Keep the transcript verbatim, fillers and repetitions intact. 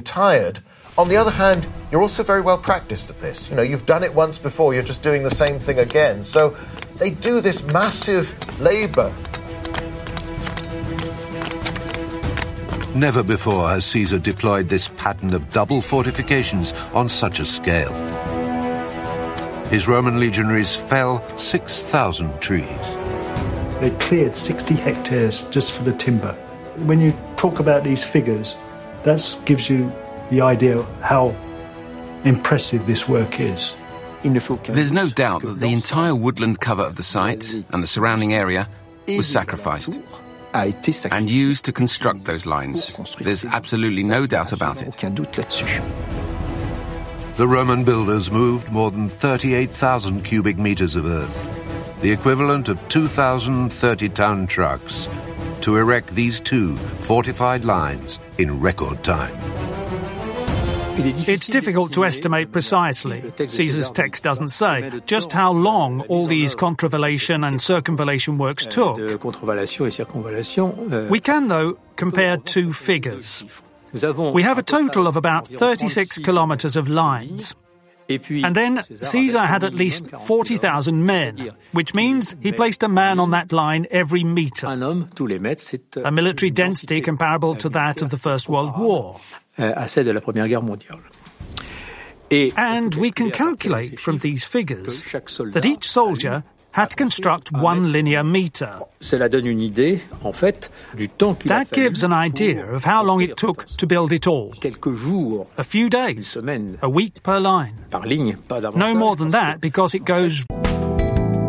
tired. On the other hand, you're also very well practiced at this. You know, you've done it once before, you're just doing the same thing again. So they do this massive labour. Never before has Caesar deployed this pattern of double fortifications on such a scale. His Roman legionaries fell six thousand trees. They cleared sixty hectares just for the timber. When you talk about these figures, that gives you the idea how impressive this work is. There's no doubt that the entire woodland cover of the site and the surrounding area was sacrificed and used to construct those lines. There's absolutely no doubt about it. The Roman builders moved more than thirty-eight thousand cubic meters of earth, the equivalent of two thousand thirty-ton trucks, to erect these two fortified lines in record time. It's difficult to estimate precisely, Caesar's text doesn't say, just how long all these contravallation and circumvallation works took. We can, though, compare two figures. We have a total of about thirty-six kilometres of lines. And then Caesar had at least forty thousand men, which means he placed a man on that line every metre, a military density comparable to that of the First World War. And we can calculate from these figures that each soldier had to construct one linear metre. That gives an idea of how long it took to build it all. A few days, a week per line. No more than that, because it goes